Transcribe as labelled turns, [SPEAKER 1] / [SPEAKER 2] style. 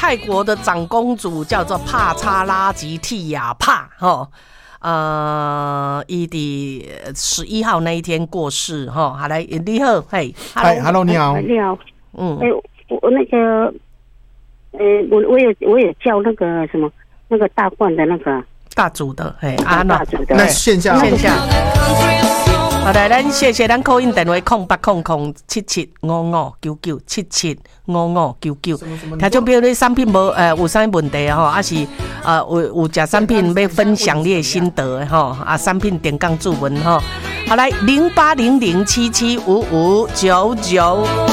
[SPEAKER 1] 泰国的长公主叫做帕查拉吉蒂亚帕伊的11号那一天过世哈。好来，你好，嘿
[SPEAKER 2] ，Hello， 你好，
[SPEAKER 3] 你好，我那个，我有叫那个什么，那个大罐的那个
[SPEAKER 1] 大组的，嘿，
[SPEAKER 3] 大组的，
[SPEAKER 2] 那线下。
[SPEAKER 1] 好来，咱谢谢咱 call in 电话0800775599775599。听众朋友，你产品有啥问题吼？还是有食产品要分享你的心得吼？产品点杠注文吼。好来，0800775599。